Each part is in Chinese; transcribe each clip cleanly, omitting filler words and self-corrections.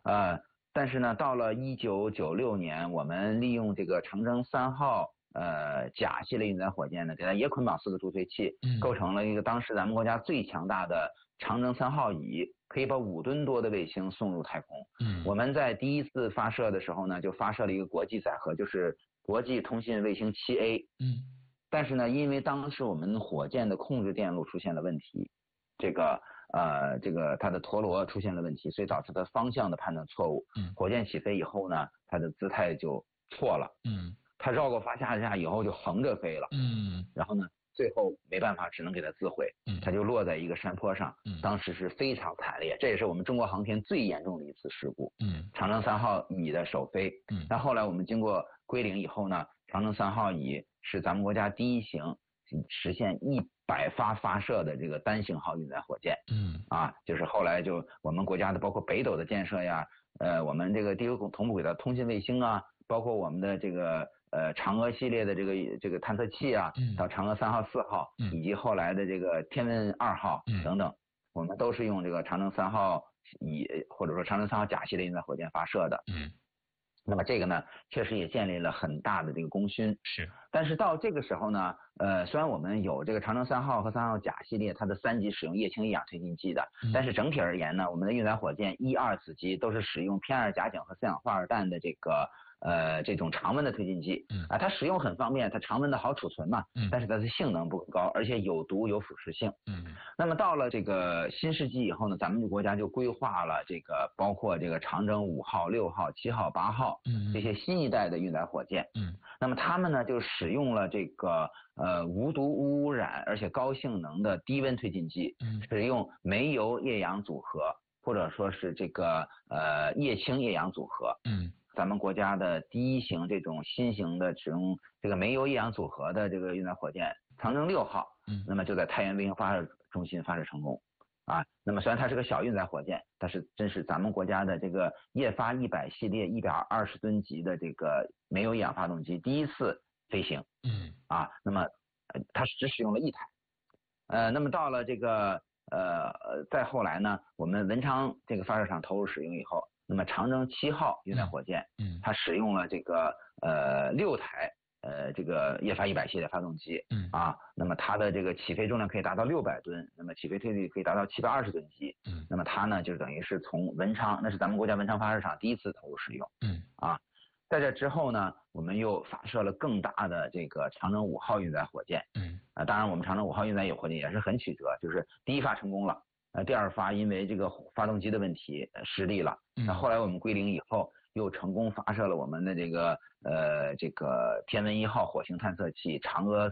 但是呢，到了1996年，我们利用这个长征3号甲系列运载火箭呢，给它也捆绑4个助推器，构成了一个当时咱们国家最强大的长征3号乙，可以把5吨多的卫星送入太空。我们在第一次发射的时候呢，就发射了一个国际载荷，就是国际通信卫星7A。但是呢，因为当时我们火箭的控制电路出现了问题，这个它的陀螺出现了问题，所以导致它方向的判断错误。火箭起飞以后呢，它的姿态就错了。它绕过发下架以后就横着飞了。然后呢，最后没办法，只能给它自毁。它就落在一个山坡上。当时是非常惨烈，这也是我们中国航天最严重的一次事故。长征3号乙的首飞。那后来我们经过归零以后呢，长征3号乙是咱们国家第一型实现100发发射的这个单型号运载火箭。就是后来就我们国家的包括北斗的建设呀，我们这个地球同步轨道通信卫星啊，包括我们的这个嫦娥系列的这个探测器啊，到嫦娥3号、4号，以及后来的这个天问2号等等，我们都是用这个长征3号乙或者说长征3号甲系列运载火箭发射的。那么这个呢，确实也建立了很大的这个功勋。但是到这个时候呢，虽然我们有这个长征3号和3号甲系列它的3级使用液氢一氧推进剂的，但是整体而言呢，我们的运载火箭1、2子机都是使用偏2甲苯和4氧化二氮的这种常温的推进剂。它使用很方便，它常温的好储存嘛。但是它的性能不高，而且有毒有腐蚀性。那么到了这个新世纪以后呢，咱们国家就规划了这个包括这个长征5号、6号、7号、8号这些新一代的运载火箭。那么他们呢就使用了这个无毒无污染而且高性能的低温推进剂，使用煤油液氧组合或者说是这个液氢液氧组合。咱们国家的第一型这种新型的使用这个煤油液氧组合的这个运载火箭长征6号，那么就在太原卫星发射中心发射成功。那么虽然它是个小运载火箭，但是真是咱们国家的这个液发100系列120吨级的这个煤油液氧发动机第一次飞行。那么它只使用了1台。那么到了这个再后来呢，我们文昌这个发射场投入使用以后，那么长征7号运载火箭，它使用了这个6台这个液发100系列发动机。那么它的这个起飞重量可以达到600吨，那么起飞推力可以达到720吨级。那么它呢就等于是从文昌，那是咱们国家文昌发射场第一次投入使用。在这之后呢，我们又发射了更大的这个长征5号运载火箭。当然我们长征5号运载火箭也是很曲折，就是第一发成功了，第二发因为这个发动机的问题失利了。那后来我们归零以后，又成功发射了我们的这个天问1号火星探测器，嫦娥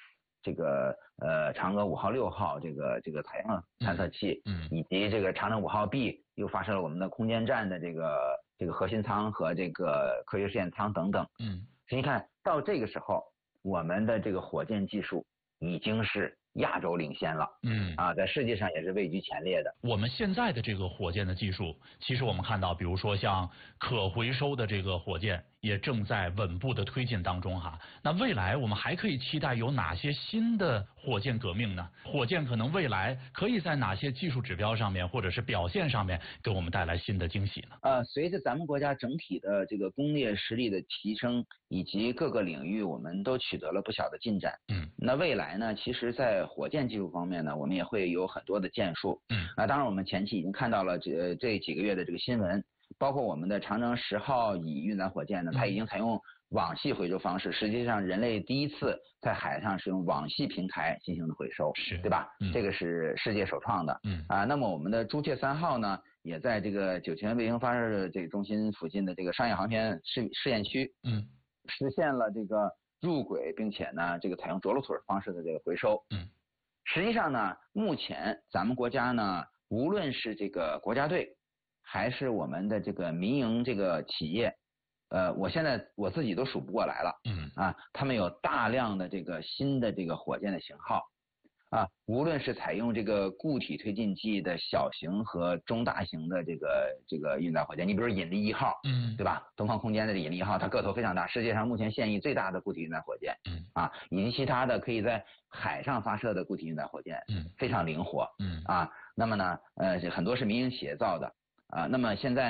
5号、6号这个太阳探测器，以及这个长征5号 B 又发射了我们的空间站的这个核心舱和这个科学试验舱等等。所以你看到这个时候，我们的这个火箭技术已经是亚洲领先了。在世界上也是位居前列的。 我们现在的这个火箭的技术，其实我们看到，比如说像可回收的这个火箭，也正在稳步的推进当中哈。那未来我们还可以期待有哪些新的火箭革命呢？火箭可能未来可以在哪些技术指标上面或者是表现上面给我们带来新的惊喜呢？ 随着咱们国家整体的这个工业实力的提升，以及各个领域我们都取得了不小的进展。那未来呢，其实在火箭技术方面呢，我们也会有很多的建树。当然我们前期已经看到了这几个月的这个新闻，包括我们的长征10号乙运载火箭呢，它已经采用网系回收方式，实际上人类第一次在海上使用网系平台进行的回收，对吧？这个是世界首创的。那么我们的朱雀3号呢，也在这个酒泉卫星发射这个中心附近的这个商业航天试验区，实现了这个入轨，并且呢，这个采用着陆腿方式的这个回收。实际上呢，目前咱们国家呢，无论是这个国家队，还是我们的这个民营这个企业，我现在我自己都数不过来了。他们有大量的这个新的这个火箭的型号。无论是采用这个固体推进剂的小型和中大型的这个运载火箭，你比如引力1号，对吧？东方空间的引力1号，它个头非常大，世界上目前现役最大的固体运载火箭。以及其他的可以在海上发射的固体运载火箭，非常灵活。那么呢，很多是民营企业造的。那么现在